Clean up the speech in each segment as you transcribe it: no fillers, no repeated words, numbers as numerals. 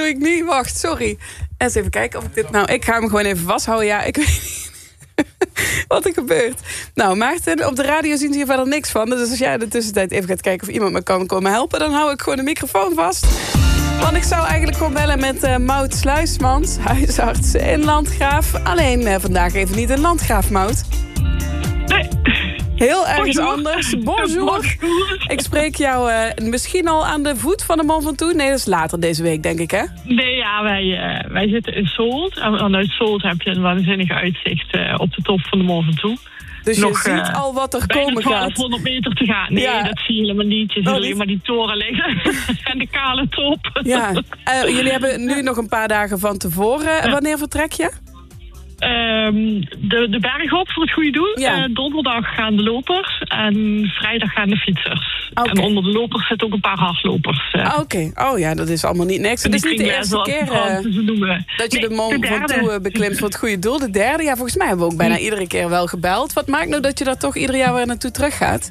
doe ik niet. Wacht, sorry. Eens even kijken of ik dit... Nou, ik ga hem gewoon even vasthouden. Ja, ik weet niet wat er gebeurt. Nou, Maarten, op de radio zien ze hier verder niks van. Dus als jij in de tussentijd even gaat kijken of iemand me kan komen helpen... dan hou ik gewoon de microfoon vast. Want ik zou eigenlijk gewoon bellen met Maud Sluismans, huisarts in Landgraaf. Alleen vandaag even niet in Landgraaf, Maud. Nee. Heel ergens anders. Bonjour. Ik spreek jou misschien al aan de voet van de Mont Ventoux. Nee, dat is later deze week, denk ik, hè? Nee, ja, wij zitten in Solt. En vanuit Solt heb je een waanzinnig uitzicht op de top van de Mont Ventoux. Dus je ziet al wat er komen gaat. 1200 meter te gaan. Nee, dat zie je helemaal niet. Je ziet alleen maar die toren liggen. En de kale top. Ja. Jullie hebben nu nog een paar dagen van tevoren. Wanneer vertrek je? De berg op voor het goede doel. Ja. Donderdag gaan de lopers. En vrijdag gaan de fietsers. Okay. En onder de lopers zitten ook een paar hardlopers. Oké. Oh ja, dat is allemaal niet niks. Het is niet de eerste keer dat je de Mont Ventoux beklimt voor het goede doel. De derde. Ja, volgens mij hebben we ook bijna iedere keer wel gebeld. Wat maakt nou dat je daar toch ieder jaar weer naartoe terug gaat?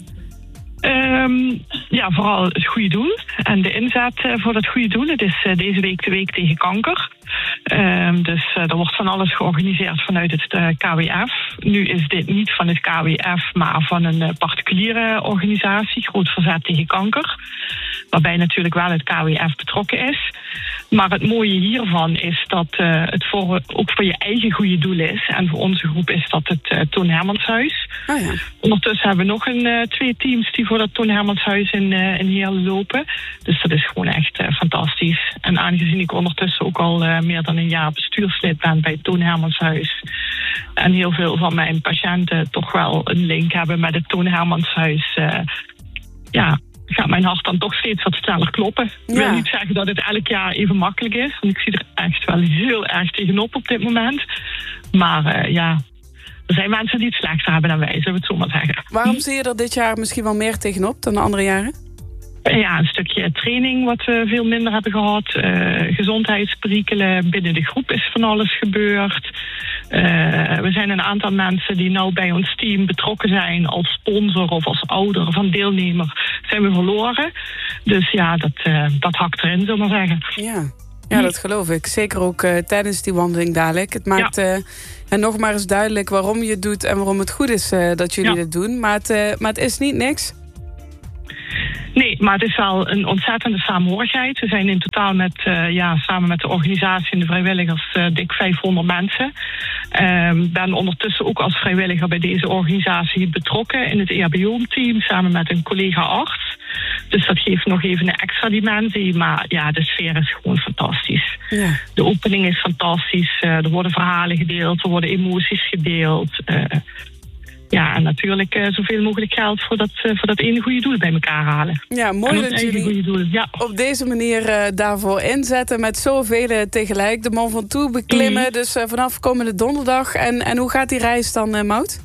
Ja, vooral het goede doel. En de inzet voor dat goede doel. Het is deze week de week tegen kanker. Dus er wordt van alles georganiseerd vanuit het KWF. Nu is dit niet van het KWF, maar van een particuliere organisatie. Groot Verzet tegen Kanker. Waarbij natuurlijk wel het KWF betrokken is. Maar het mooie hiervan is dat het ook voor je eigen goede doel is. En voor onze groep is dat het Toon Hermanshuis. Oh ja. Ondertussen hebben we nog 2 teams die voor dat Toon Hermanshuis in Heerlen lopen. Dus dat is gewoon echt fantastisch. En aangezien ik ondertussen ook al meer dan een jaar bestuurslid ben bij het Toon Hermanshuis. En heel veel van mijn patiënten toch wel een link hebben met het Toon Hermanshuis. Gaat mijn hart dan toch steeds wat sneller kloppen. Ik wil niet zeggen dat het elk jaar even makkelijk is. Want ik zie er echt wel heel erg tegenop op dit moment. Maar er zijn mensen die het slechter hebben dan wij, zullen we het zo maar zeggen. Waarom zie je er dit jaar misschien wel meer tegenop dan de andere jaren? Ja, een stukje training wat we veel minder hebben gehad. Gezondheidsperikelen. Binnen de groep is van alles gebeurd. We zijn een aantal mensen die nou bij ons team betrokken zijn als sponsor of als ouder of als deelnemer, zijn we verloren. Dus ja, dat hakt erin, zullen we maar zeggen. Ja, dat geloof ik. Zeker ook tijdens die wandeling dadelijk. Het maakt nog maar eens duidelijk waarom je het doet en waarom het goed is dat jullie dit doen. Maar het is niet niks. Nee, maar het is wel een ontzettende samenhorigheid. We zijn in totaal samen met de organisatie en de vrijwilligers dik 500 mensen. Ben ondertussen ook als vrijwilliger bij deze organisatie betrokken in het EHBO-team samen met een collega-arts. Dus dat geeft nog even een extra dimensie. Maar ja, de sfeer is gewoon fantastisch. Ja. De opening is fantastisch. Er worden verhalen gedeeld, er worden emoties gedeeld. En natuurlijk zoveel mogelijk geld voor dat ene goede doel bij elkaar halen. Ja, mooi dat jullie op deze manier daarvoor inzetten met zoveel tegelijk. De Mont Ventoux beklimmen, dus vanaf komende donderdag. En hoe gaat die reis dan, Maud?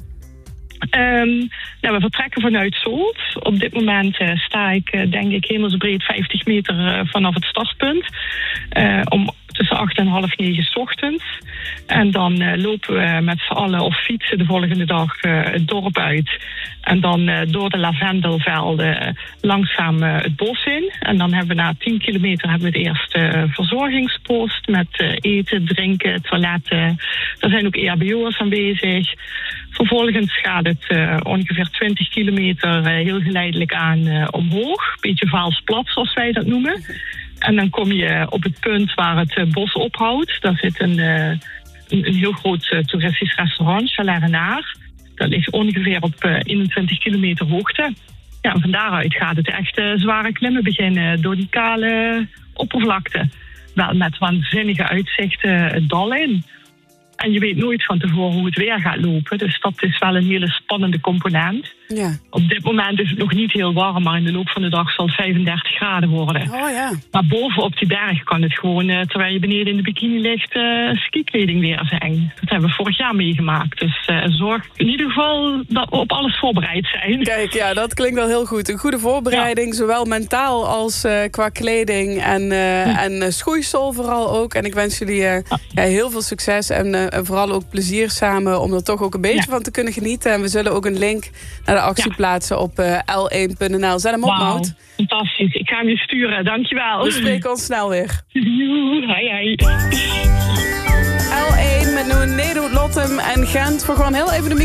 We vertrekken vanuit Solt. Op dit moment sta ik, denk ik, hemelsbreed 50 meter vanaf het startpunt. Om tussen 8 en half 9 's ochtends. En dan lopen we met z'n allen of fietsen de volgende dag het dorp uit. En dan door de lavendelvelden langzaam het bos in. En dan hebben we na 10 kilometer hebben we het eerste verzorgingspost met eten, drinken, toiletten. Er zijn ook EHBO'ers aanwezig. Vervolgens gaat het ongeveer 20 kilometer heel geleidelijk aan omhoog. Beetje Vaalsplat, zoals wij dat noemen. En dan kom je op het punt waar het bos ophoudt. Daar zit een heel groot toeristisch restaurant, Chalet Renard. Dat ligt ongeveer op 21 kilometer hoogte. Ja, en van daaruit gaat het echt zware klimmen beginnen door die kale oppervlakte. Wel met waanzinnige uitzichten het dal in. En je weet nooit van tevoren hoe het weer gaat lopen. Dus dat is wel een hele spannende component. Ja. Op dit moment is het nog niet heel warm, maar in de loop van de dag zal het 35 graden worden. Oh, ja. Maar boven op die berg kan het gewoon, terwijl je beneden in de bikini ligt, skikleding weer zijn. Dat hebben we vorig jaar meegemaakt. Dus zorg in ieder geval dat we op alles voorbereid zijn. Kijk, ja, dat klinkt wel heel goed. Een goede voorbereiding, zowel mentaal als qua kleding en schoeisel vooral ook. En ik wens jullie heel veel succes en vooral ook plezier samen om er toch ook een beetje van te kunnen genieten. En we zullen ook een link naar de actie plaatsen op l1.nl. Zet hem op, Maud. Fantastisch. Ik ga hem je sturen. Dankjewel. We spreken ons snel weer. Hoi. L1 met nu Nederland, Lottem en Gent. Voor gewoon heel even de microfoon